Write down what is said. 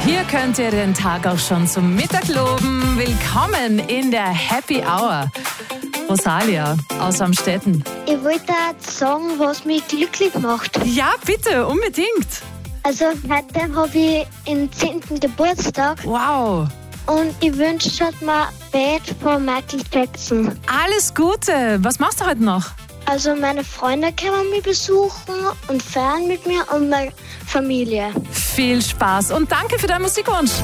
Hier könnt ihr den Tag auch schon zum Mittag loben. Willkommen in der Happy Hour. Rosalia aus Amstetten. Ich wollte sagen, was mich glücklich macht. Ja, bitte, unbedingt. Also heute habe ich den 10. Geburtstag Wow. und ich wünsche mir Bad von Michael Jackson. Alles Gute. Was machst du heute noch? Also meine Freunde können mich besuchen und feiern mit mir und meine Familie. Viel Spaß und danke für deinen Musikwunsch.